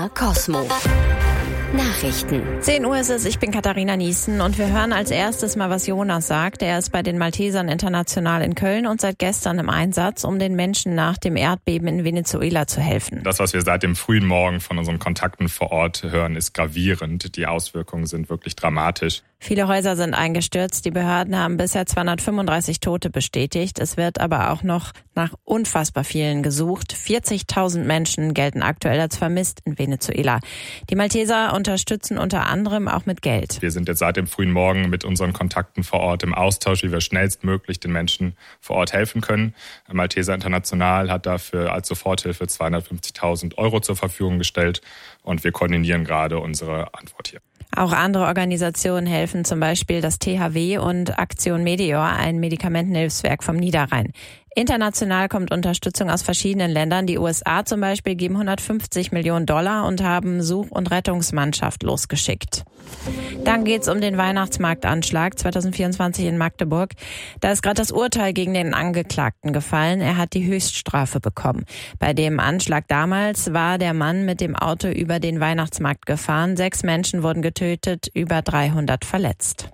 MDR Cosmo. Nachrichten. 10 Uhr ist es, ich bin Katharina Niesen und wir hören als erstes mal, was Jonas sagt. Er ist bei den Maltesern international in Köln und seit gestern im Einsatz, um den Menschen nach dem Erdbeben in Venezuela zu helfen. Das, was wir seit dem frühen Morgen von unseren Kontakten vor Ort hören, ist gravierend. Die Auswirkungen sind wirklich dramatisch. Viele Häuser sind eingestürzt. Die Behörden haben bisher 235 Tote bestätigt. Es wird aber auch noch nach unfassbar vielen gesucht. 40.000 Menschen gelten aktuell als vermisst in Venezuela. Die Malteser unterstützen unter anderem auch mit Geld. Wir sind jetzt seit dem frühen Morgen mit unseren Kontakten vor Ort im Austausch, wie wir schnellstmöglich den Menschen vor Ort helfen können. Malteser International hat dafür als Soforthilfe 250.000 Euro zur Verfügung gestellt und wir koordinieren gerade unsere Antwort hier. Auch andere Organisationen helfen, zum Beispiel das THW und Aktion Meteor, ein Medikamentenhilfswerk vom Niederrhein. International kommt Unterstützung aus verschiedenen Ländern. Die USA zum Beispiel geben $150 Millionen und haben Such- und Rettungsmannschaft losgeschickt. Dann geht's um den Weihnachtsmarktanschlag 2024 in Magdeburg. Da ist gerade das Urteil gegen den Angeklagten gefallen. Er hat die Höchststrafe bekommen. Bei dem Anschlag damals war der Mann mit dem Auto über den Weihnachtsmarkt gefahren. 6 Menschen wurden getötet, über 300 verletzt.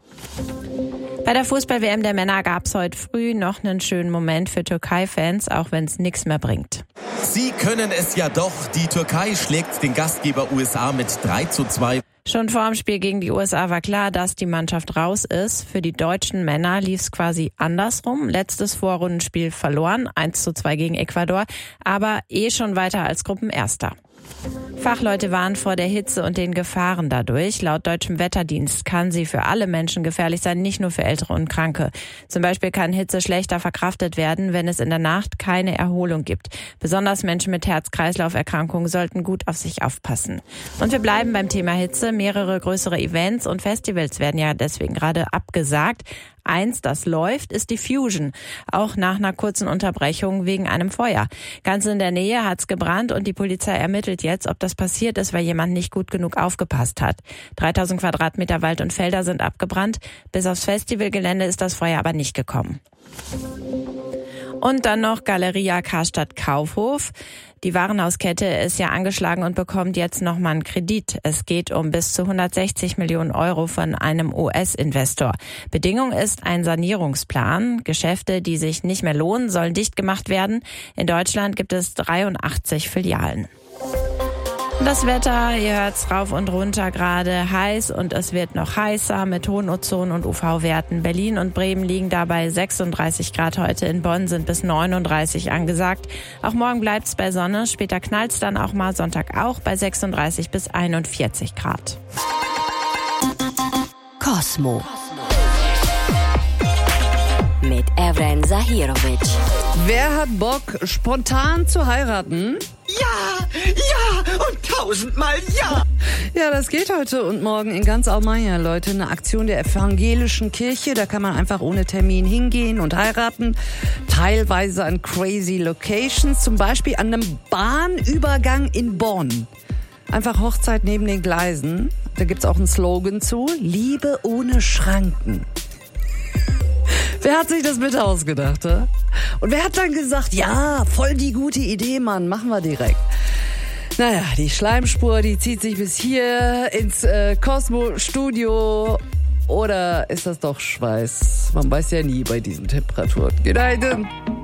Bei der Fußball-WM der Männer gab es heute früh noch einen schönen Moment für Türkei-Fans, auch wenn es nichts mehr bringt. Sie können es ja doch. Die Türkei schlägt den Gastgeber USA mit 3:2. Schon vor dem Spiel gegen die USA war klar, dass die Mannschaft raus ist. Für die deutschen Männer lief es quasi andersrum. Letztes Vorrundenspiel verloren, 1:2 gegen Ecuador, aber schon weiter als Gruppenerster. Fachleute warnen vor der Hitze und den Gefahren dadurch. Laut deutschem Wetterdienst kann sie für alle Menschen gefährlich sein, nicht nur für Ältere und Kranke. Zum Beispiel kann Hitze schlechter verkraftet werden, wenn es in der Nacht keine Erholung gibt. Besonders Menschen mit Herz-Kreislauf-Erkrankungen sollten gut auf sich aufpassen. Und wir bleiben beim Thema Hitze. Mehrere größere Events und Festivals werden ja deswegen gerade abgesagt. Eins, das läuft, ist die Fusion. Auch nach einer kurzen Unterbrechung wegen einem Feuer. Ganz in der Nähe hat's gebrannt und die Polizei ermittelt jetzt, ob das passiert ist, weil jemand nicht gut genug aufgepasst hat. 3000 Quadratmeter Wald und Felder sind abgebrannt. Bis aufs Festivalgelände ist das Feuer aber nicht gekommen. Und dann noch Galeria Karstadt Kaufhof. Die Warenhauskette ist ja angeschlagen und bekommt jetzt nochmal einen Kredit. Es geht um bis zu 160 Millionen Euro von einem US-Investor. Bedingung ist ein Sanierungsplan. Geschäfte, die sich nicht mehr lohnen, sollen dicht gemacht werden. In Deutschland gibt es 83 Filialen. Das Wetter, ihr hört's rauf und runter, gerade heiß und es wird noch heißer mit hohen Ozon- und UV-Werten. Berlin und Bremen liegen dabei 36 Grad heute, in Bonn sind bis 39 angesagt. Auch morgen bleibt's bei Sonne, später knallt's dann auch mal, Sonntag auch bei 36 bis 41 Grad. Cosmo. Mit Evren Zahirovic. Wer hat Bock, spontan zu heiraten? Ja und 1000-mal ja. Ja, das geht heute und morgen in ganz Almania, Leute. Eine Aktion der evangelischen Kirche. Da kann man einfach ohne Termin hingehen und heiraten. Teilweise an crazy Locations. Zum Beispiel an einem Bahnübergang in Bonn. Einfach Hochzeit neben den Gleisen. Da gibt's auch einen Slogan zu. Liebe ohne Schranken. Wer hat sich das bitte ausgedacht, he? Und wer hat dann gesagt, ja, voll die gute Idee, Mann, machen wir direkt. Naja, die Schleimspur, die zieht sich bis hier ins Cosmo-Studio. Oder ist das doch Schweiß? Man weiß ja nie bei diesen Temperaturen. Good night.